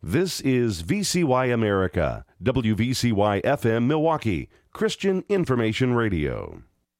This is VCY America, WVCY FM Milwaukee, Christian Information Radio.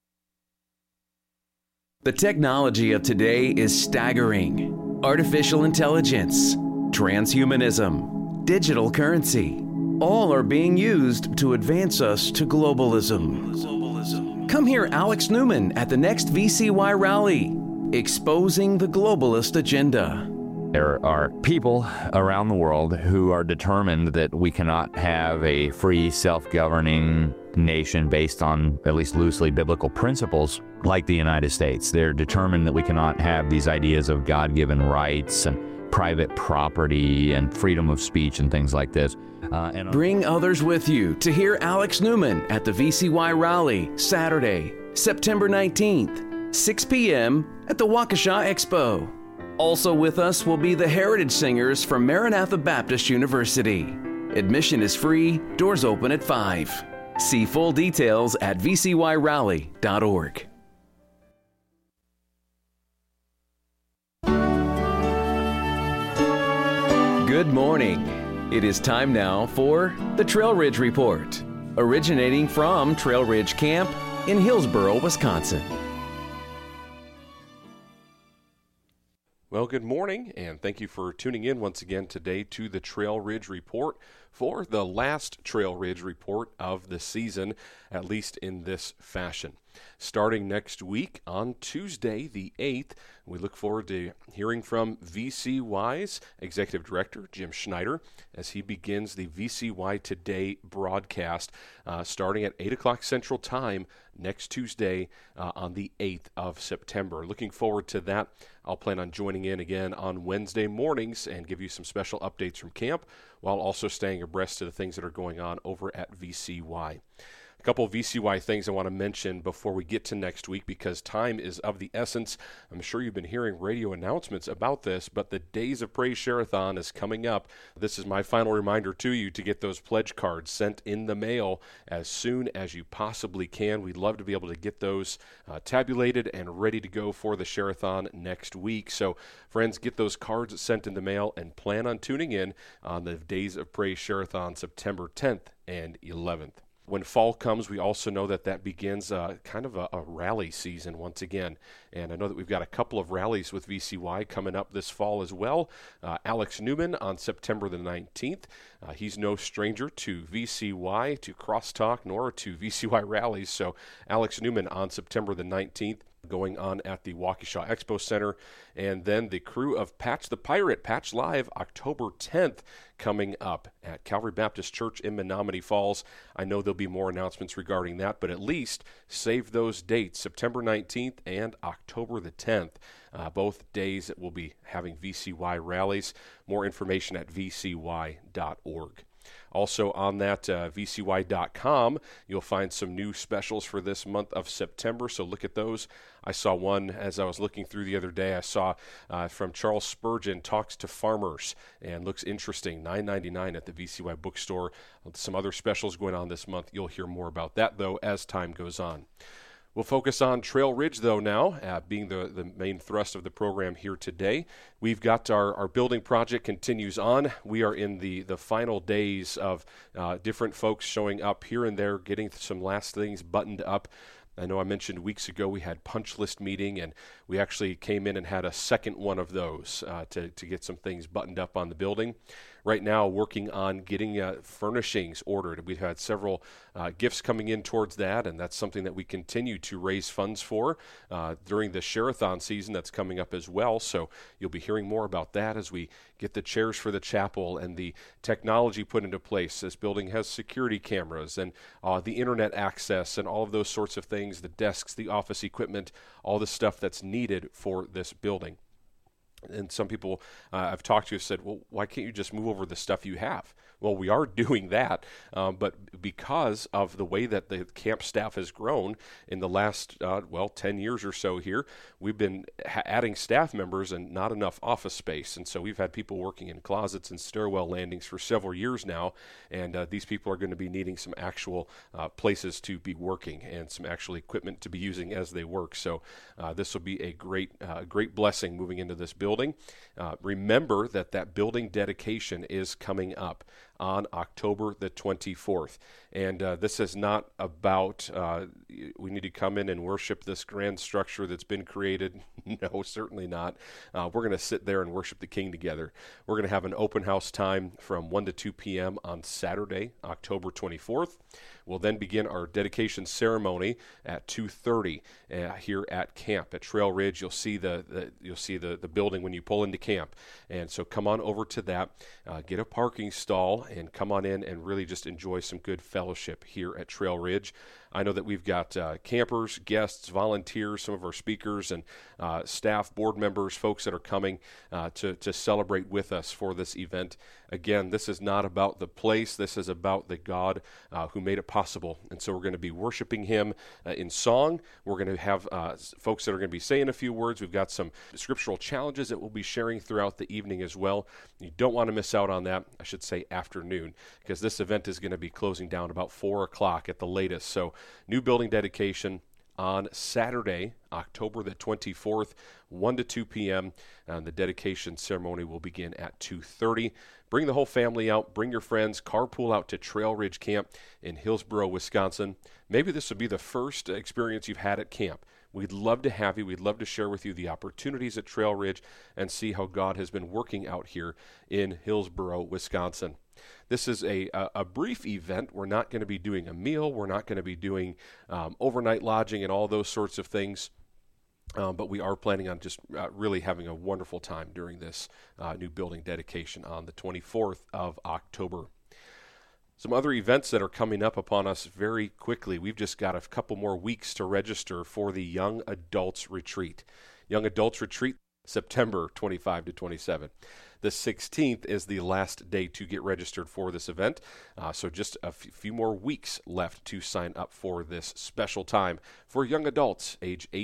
The technology of today is staggering. Artificial intelligence, transhumanism, digital currency, all are being used to advance us to globalism. Come hear Alex Newman at the next VCY rally, exposing the globalist agenda. There are people around the world who are determined that we cannot have a free, self-governing nation based on at least loosely biblical principles like the United States. They're determined that we cannot have these ideas of God-given rights and private property and freedom of speech and things like this. Bring others with you to hear Alex Newman at the VCY rally Saturday, September 19th, 6 p.m. at the Waukesha Expo. Also with us will be the Heritage Singers from Maranatha Baptist University. Admission is free, doors open at 5. See full details at vcyrally.org. Good morning. It is time now for the Trail Ridge Report, originating from Trail Ridge Camp in Hillsboro, Wisconsin. Well, good morning, and thank you for tuning in once again today to the Trail Ridge Report for the last Trail Ridge Report of the season, at least in this fashion. Starting next week on Tuesday, the 8th, we look forward to hearing from VCY's Executive Director, Jim Schneider, as he begins the VCY Today broadcast starting at 8 o'clock Central Time next Tuesday on the 8th of September. Looking forward to that. I'll plan on joining in again on Wednesday mornings and give you some special updates from camp while also staying abreast of the things that are going on over at VCY. A couple of VCY things I want to mention before we get to next week because time is of the essence. I'm sure you've been hearing radio announcements about this, but the Days of Praise Share-a-thon is coming up. This is my final reminder to you to get those pledge cards sent in the mail as soon as you possibly can. We'd love to be able to get those tabulated and ready to go for the Share-a-thon next week. So, friends, get those cards sent in the mail and plan on tuning in on the Days of Praise Share-a-thon September 10th and 11th. When fall comes, we also know that begins kind of a rally season once again. And I know that we've got a couple of rallies with VCY coming up this fall as well. Alex Newman on September the 19th. He's no stranger to VCY, to Crosstalk, nor to VCY rallies. So Alex Newman on September the 19th. Going on at the Waukesha Expo Center, and then the crew of Patch the Pirate, Patch Live, October 10th, coming up at Calvary Baptist Church in Menominee Falls. I know there'll be more announcements regarding that, but at least save those dates, September 19th and October the 10th. Both days we'll be having VCY rallies. More information at vcy.org. Also on that vcy.com, you'll find some new specials for this month of September, so look at those. I saw one as I was looking through the other day. I saw from Charles Spurgeon, Talks to Farmers, and looks interesting, $9.99 at the VCY bookstore. Some other specials going on this month. You'll hear more about that, though, as time goes on. We'll focus on Trail Ridge, though, now, being the main thrust of the program here today. We've got our building project continues on. We are in the final days of different folks showing up here and there, getting some last things buttoned up. I know I mentioned weeks ago we had punch list meeting, and we actually came in and had a second one of those to get some things buttoned up on the building. Right now, working on getting furnishings ordered. We've had several gifts coming in towards that, and that's something that we continue to raise funds for during the Share-a-thon season that's coming up as well. So you'll be hearing more about that as we get the chairs for the chapel and the technology put into place. This building has security cameras and the internet access and all of those sorts of things, the desks, the office equipment, all the stuff that's needed for this building. And some people I've talked to have said, well, why can't you just move over the stuff you have? Well, we are doing that, but because of the way that the camp staff has grown in the last, 10 years or so here, we've been adding staff members and not enough office space. And so we've had people working in closets and stairwell landings for several years now, and these people are going to be needing some actual places to be working and some actual equipment to be using as they work. So this will be a great blessing moving into this building. Remember that building dedication is coming up on October the 24th. And this is not about we need to come in and worship this grand structure that's been created. No, certainly not. We're going to sit there and worship the King together. We're going to have an open house time from 1 to 2 p.m. on Saturday, October 24th. We'll then begin our dedication ceremony at 2:30 here at camp at Trail Ridge. You'll see the building when you pull into camp, and so come on over to that, get a parking stall, and come on in and really just enjoy some good fellowship here at Trail Ridge. I know that we've got campers, guests, volunteers, some of our speakers, and staff, board members, folks that are coming to celebrate with us for this event. Again, this is not about the place. This is about the God who made it possible. And so we're going to be worshiping Him in song. We're going to have folks that are going to be saying a few words. We've got some scriptural challenges that we'll be sharing throughout the evening as well. You don't want to miss out on that, I should say afternoon, because this event is going to be closing down about 4 o'clock at the latest. So new building dedication on Saturday, October the 24th, 1 to 2 p.m. The dedication ceremony will begin at 2:30. Bring the whole family out. Bring your friends. Carpool out to Trail Ridge Camp in Hillsboro, Wisconsin. Maybe this will be the first experience you've had at camp. We'd love to have you. We'd love to share with you the opportunities at Trail Ridge and see how God has been working out here in Hillsboro, Wisconsin. This is a brief event. We're not going to be doing a meal. We're not going to be doing overnight lodging and all those sorts of things. But we are planning on just really having a wonderful time during this new building dedication on the 24th of October. Some other events that are coming up upon us very quickly. We've just got a couple more weeks to register for the Young Adults Retreat. Young Adults Retreat, September 25 to 27. The 16th is the last day to get registered for this event, so just a few more weeks left to sign up for this special time for young adults age